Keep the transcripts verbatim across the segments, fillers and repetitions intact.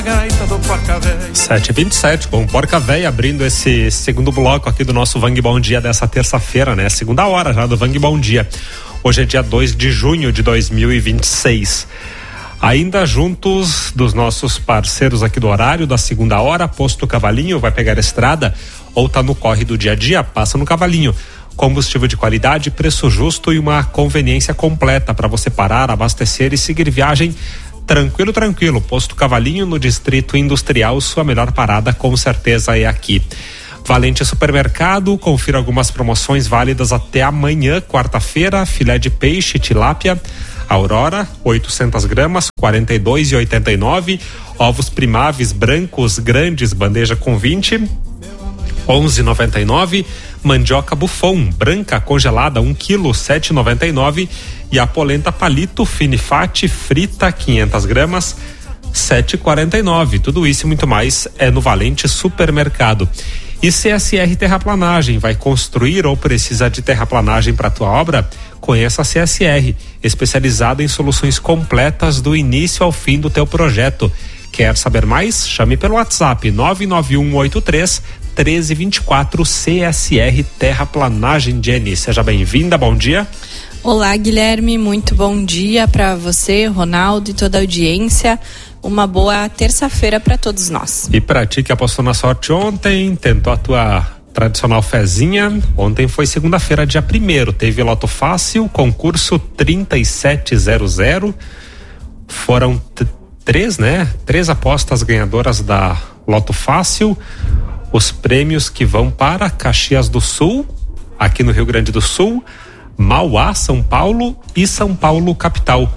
sete e vinte e sete, com Porca Véia abrindo esse segundo bloco aqui do nosso Vang Bom Dia dessa terça-feira, né? Segunda hora já do Vang Bom Dia. Hoje é dia dois de junho de dois mil e vinte e seis. Ainda juntos dos nossos parceiros aqui do horário da segunda hora, Posto Cavalinho, vai pegar a estrada ou tá no corre do dia a dia, passa no Cavalinho. Combustível de qualidade, preço justo e uma conveniência completa para você parar, abastecer e seguir viagem tranquilo, tranquilo. Posto Cavalinho no Distrito Industrial, sua melhor parada com certeza é aqui. Valente Supermercado, confira algumas promoções válidas até amanhã, quarta-feira. Filé de peixe, tilápia, Aurora, oitocentas gramas, quarenta e dois reais e oitenta e nove centavos. Ovos primáveis brancos grandes, bandeja com vinte, onze reais e noventa e nove centavos. Mandioca Buffon, branca congelada, um quilo, sete reais e noventa e nove centavos. E a polenta Palito Finifate frita, quinhentas gramas, sete reais e quarenta e nove centavos. Tudo isso e muito mais é no Valente Supermercado. E C S R Terraplanagem, vai construir ou precisa de terraplanagem para a tua obra? Conheça a C S R, especializada em soluções completas do início ao fim do teu projeto. Quer saber mais? Chame pelo WhatsApp nove nove um oito três um três dois quatro. C S R Terraplanagem. Jenny, seja bem-vinda, bom dia. Olá, Guilherme, muito bom dia para você, Ronaldo e toda a audiência. Uma boa terça-feira para todos nós. E para ti que apostou na sorte ontem, tentou a tua tradicional fezinha, ontem foi segunda-feira, dia primeiro, teve Loto Fácil, concurso trinta e sete zero zero, foram t- três, né? Três apostas ganhadoras da Loto Fácil, os prêmios que vão para Caxias do Sul, aqui no Rio Grande do Sul, Mauá, São Paulo e São Paulo capital.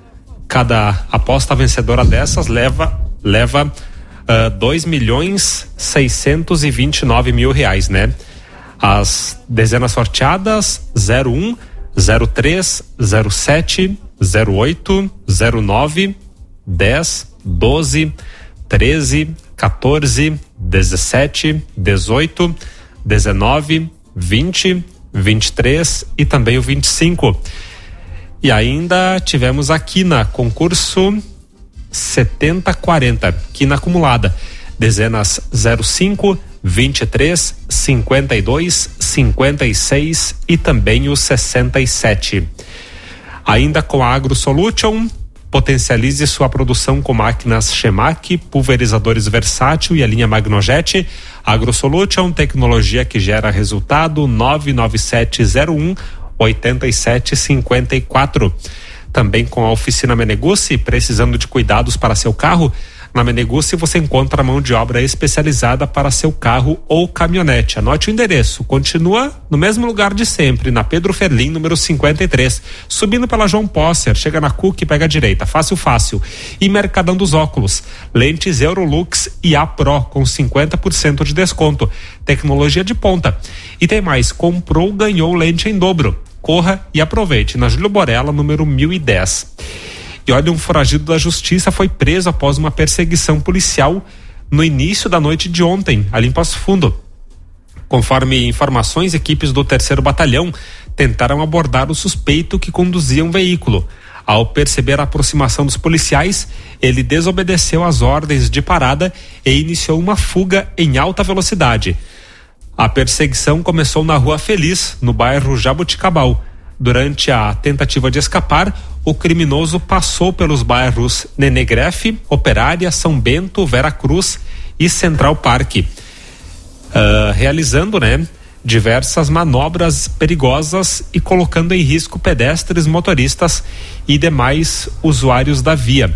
Cada aposta vencedora dessas leva leva uh, dois milhões seiscentos e vinte e nove mil reais, né? As dezenas sorteadas: zero um, zero três, zero sete, zero oito, zero nove, dez, doze, treze, quatorze, dezessete, dezoito, dezenove, vinte, vinte e três e também o vinte e cinco. E ainda tivemos a quina, concurso setenta quarenta, quina acumulada, dezenas zero cinco, vinte e três, cinquenta e dois, cinquenta e seis e também o sessenta e sete. Ainda com a AgroSolution, potencialize sua produção com máquinas Chemac, pulverizadores versátil e a linha Magnojet. AgroSolution, tecnologia que gera resultado. Nove nove sete zero um oitenta e sete cinquenta e quatro. Também com a oficina Meneguzzi, precisando de cuidados para seu carro? Na Meneguzzi você encontra mão de obra especializada para seu carro ou caminhonete. Anote o endereço, continua no mesmo lugar de sempre, na Pedro Ferlim, número cinquenta e três, subindo pela João Posser, chega na Cook e pega a direita, fácil, fácil. E Mercadão dos Óculos, lentes Eurolux e A Pro com cinquenta por cento de desconto, tecnologia de ponta. E tem mais, comprou, ganhou lente em dobro. Corra e aproveite, na Júlio Borella, número mil e dez. E olha, um foragido da justiça foi preso após uma perseguição policial no início da noite de ontem, ali em Passo Fundo. Conforme informações, equipes do terceiro batalhão tentaram abordar o suspeito que conduzia um veículo. Ao perceber a aproximação dos policiais, ele desobedeceu às ordens de parada e iniciou uma fuga em alta velocidade. A perseguição começou na Rua Feliz, no bairro Jabuticabal. Durante a tentativa de escapar, o criminoso passou pelos bairros Nenegrefe, Operária, São Bento, Vera Cruz e Central Parque, uh, realizando, né, diversas manobras perigosas e colocando em risco pedestres, motoristas e demais usuários da via.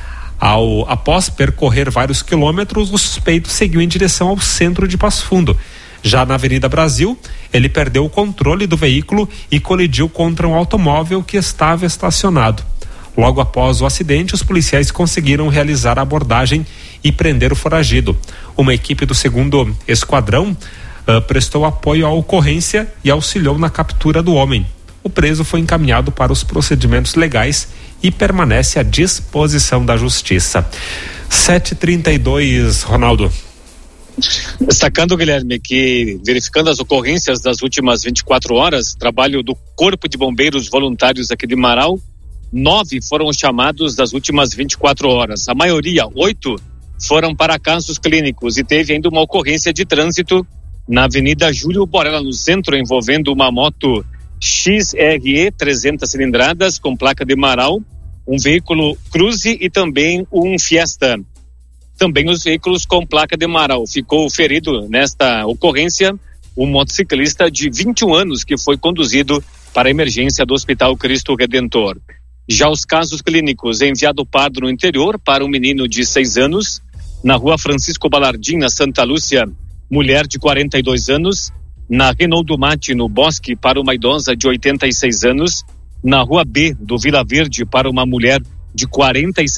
Ao, após percorrer vários quilômetros, o suspeito seguiu em direção ao centro de Passo Fundo. Já na Avenida Brasil, ele perdeu o controle do veículo e colidiu contra um automóvel que estava estacionado. Logo após o acidente, os policiais conseguiram realizar a abordagem e prender o foragido. Uma equipe do segundo esquadrão uh, prestou apoio à ocorrência e auxiliou na captura do homem. O preso foi encaminhado para os procedimentos legais e permanece à disposição da justiça. sete e trinta e dois, Ronaldo. Destacando, Guilherme, que verificando as ocorrências das últimas vinte e quatro horas, trabalho do Corpo de Bombeiros Voluntários aqui de Marau, nove foram chamados das últimas vinte e quatro horas. A maioria, oito, foram para casos clínicos e teve ainda uma ocorrência de trânsito na Avenida Júlio Borella, no centro, envolvendo uma moto X R E trezentas cilindradas com placa de Marau, um veículo Cruze e também um Fiesta. Também os veículos com placa de Marau. Ficou ferido nesta ocorrência um motociclista de vinte e um anos que foi conduzido para a emergência do Hospital Cristo Redentor. Já os casos clínicos, enviado Pardo no interior para um menino de seis anos, na rua Francisco Balardim, na Santa Lúcia, mulher de quarenta e dois anos, na Renault do Mate, no Bosque, para uma idosa de oitenta e seis anos, na rua B do Vila Verde, para uma mulher de quarenta e seis